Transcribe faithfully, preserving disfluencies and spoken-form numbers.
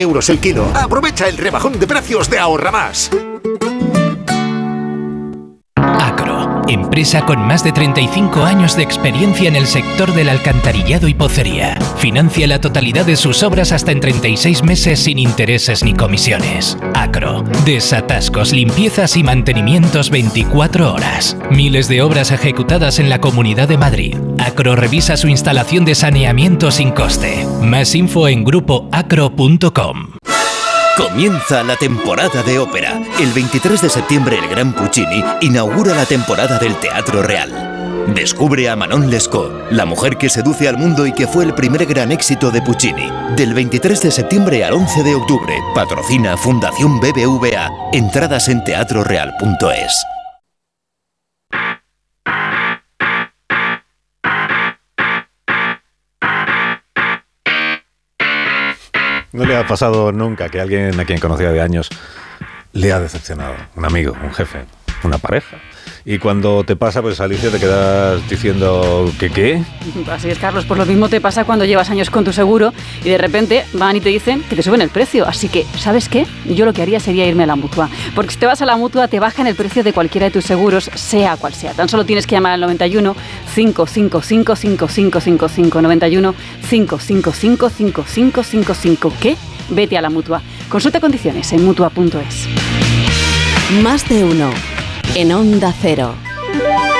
euros el kilo. Aprovecha el rebajón de precios de Ahorra Más. Acro, empresa con más de treinta y cinco años de experiencia en el sector del alcantarillado y pocería. Financia la totalidad de sus obras hasta en treinta y seis meses sin intereses ni comisiones. Acro, desatascos, limpiezas y mantenimientos veinticuatro horas. Miles de obras ejecutadas en la Comunidad de Madrid. Acro revisa su instalación de saneamiento sin coste. Más info en grupo acro punto com. Comienza la temporada de ópera. El veintitrés de septiembre el Gran Puccini inaugura la temporada del Teatro Real. Descubre a Manon Lescaut, la mujer que seduce al mundo y que fue el primer gran éxito de Puccini. Del veintitrés de septiembre al once de octubre. Patrocina Fundación B B V A. Entradas en teatro real punto es. ¿No le ha pasado nunca que alguien a quien conocía de años le ha decepcionado? Un amigo, un jefe, una pareja. Y cuando te pasa, pues Alicia, te quedas diciendo ¿que qué? Así es, Carlos, pues lo mismo te pasa cuando llevas años con tu seguro y de repente van y te dicen que te suben el precio. Así que, ¿sabes qué? Yo lo que haría sería irme a la Mutua. Porque si te vas a la Mutua te bajan el precio de cualquiera de tus seguros, sea cual sea. Tan solo tienes que llamar al noventa y uno, cinco cinco cinco, cinco cinco cinco cinco, noventa y uno, cinco cinco cinco, cinco cinco cinco cinco. ¿Qué? Vete a la Mutua. Consulta condiciones en mutua punto es. Más de uno. En Onda Cero.